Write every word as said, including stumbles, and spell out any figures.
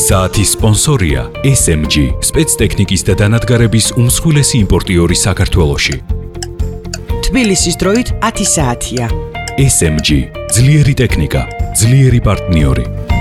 საათის სპონსორია ეს ემ ჯი, სპეცტექნიკის და დანადგარების უმსხვილესი იმპორტიორი საქართველოში. თბილისის დროით ათი საათია. ეს ემ ჯი, ძლიერი ტექნიკა, ძლიერი პარტნიორი.